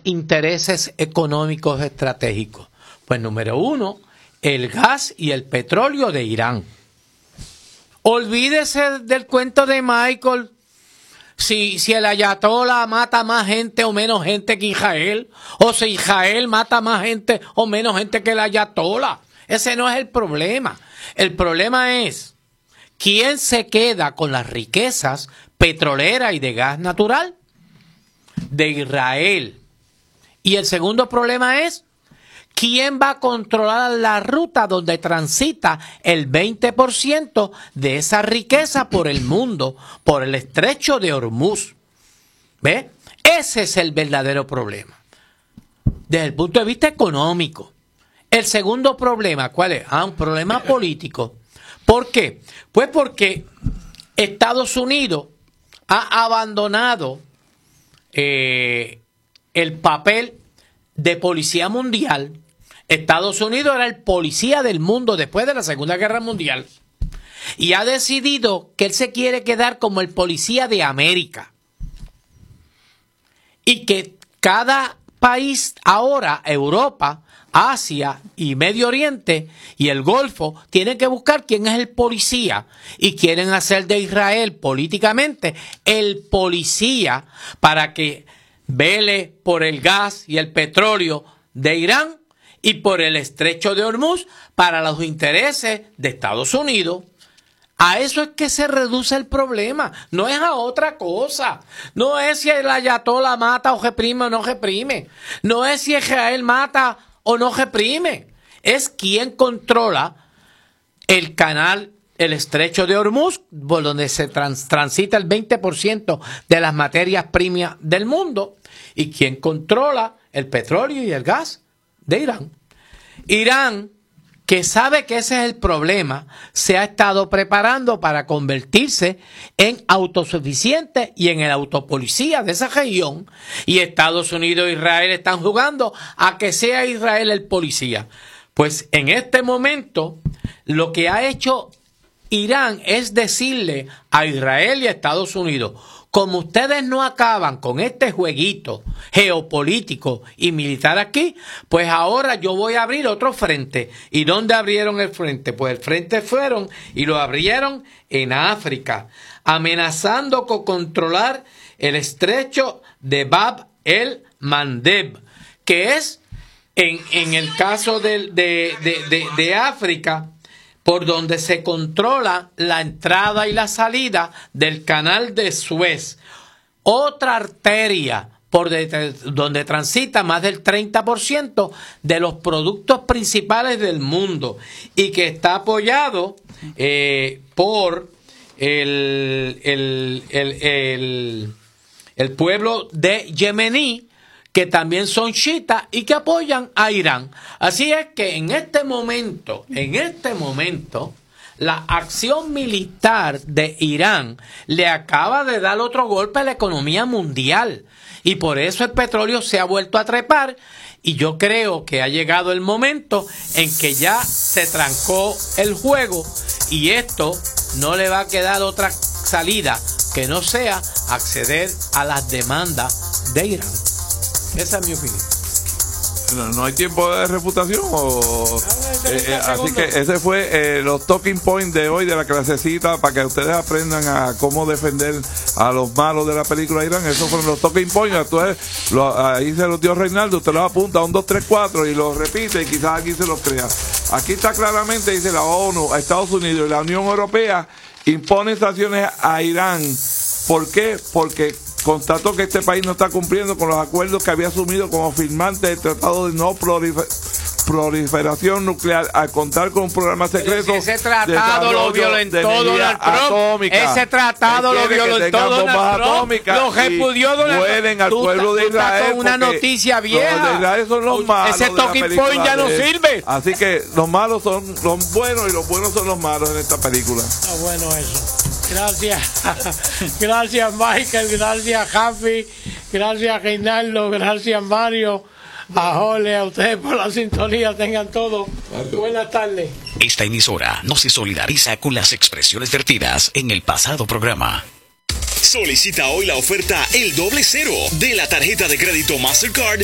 intereses económicos estratégicos? Pues número uno, el gas y el petróleo de Irán. Olvídese del cuento de Michael, si el ayatollah mata más gente o menos gente que Israel, o si Israel mata más gente o menos gente que el ayatollah. Ese no es el problema. El problema es quién se queda con las riquezas petroleras y de gas natural de Israel. Y el segundo problema es quién va a controlar la ruta donde transita el 20% de esa riqueza por el mundo, por el estrecho de Hormuz. ¿Ve? Ese es el verdadero problema, desde el punto de vista económico. El segundo problema, ¿cuál es? Un problema político. ¿Por qué? Pues porque Estados Unidos ha abandonado el papel de policía mundial. Estados Unidos era el policía del mundo después de la Segunda Guerra Mundial y ha decidido que él se quiere quedar como el policía de América y que cada país ahora, Europa, Asia y Medio Oriente y el Golfo, tienen que buscar quién es el policía y quieren hacer de Israel políticamente el policía para que vele por el gas y el petróleo de Irán y por el estrecho de Hormuz para los intereses de Estados Unidos. A eso es que se reduce el problema, no es a otra cosa. No es si el ayatollah mata o reprime o no reprime. No es si Israel mata o no reprime. Es quién controla el canal, el estrecho de Hormuz, por donde se transita el 20% de las materias primas del mundo, y quién controla el petróleo y el gas de Irán. Irán, que sabe que ese es el problema, se ha estado preparando para convertirse en autosuficiente y en el autopolicía de esa región, y Estados Unidos e Israel están jugando a que sea Israel el policía. Pues en este momento lo que ha hecho Irán es decirle a Israel y a Estados Unidos: como ustedes no acaban con este jueguito geopolítico y militar aquí, pues ahora yo voy a abrir otro frente. ¿Y dónde abrieron el frente? Pues el frente fueron y lo abrieron en África, amenazando con controlar el estrecho de Bab el-Mandeb, que es, en el caso de África, por donde se controla la entrada y la salida del canal de Suez, otra arteria por donde transita más del 30% de los productos principales del mundo y que está apoyado por el pueblo de yemení, que también son chiitas y que apoyan a Irán. Así es que en este momento, la acción militar de Irán le acaba de dar otro golpe a la economía mundial. Y por eso el petróleo se ha vuelto a trepar. Y yo creo que ha llegado el momento en que ya se trancó el juego y esto no le va a quedar otra salida que no sea acceder a las demandas de Irán. Esa es mi opinión. ¿No hay tiempo de refutación? Así que ese fue los talking points de hoy de la clasecita para que ustedes aprendan a cómo defender a los malos de la película Irán. Esos fueron los talking points. Entonces, ahí se los dio Reinaldo. Usted los apunta 1, 2, 3, 4 y los repite y quizás aquí se los crea. Aquí está claramente, dice la ONU, a Estados Unidos y la Unión Europea imponen sanciones a Irán. ¿Por qué? Porque constató que este país no está cumpliendo con los acuerdos que había asumido como firmante del Tratado de No Proliferación Nuclear al contar con un programa secreto. Si ese tratado lo violentó Donald Trump. Ese tratado lo violentó Donald Trump. Lo repudió Donald Trump. Mueren al pueblo de Israel. Con una noticia vieja. Los de Israel son los malos. Ese talking point ya no sirve. Así que los malos son los buenos y los buenos son los malos en esta película. Está bueno eso. Gracias. Gracias, Michael. Gracias, Javi. Gracias, Reinaldo. Gracias, Mario. A Jole, a ustedes por la sintonía. Tengan todo. Buenas tardes. Esta emisora no se solidariza con las expresiones vertidas en el pasado programa. Solicita hoy la oferta El Doble Cero de la tarjeta de crédito Mastercard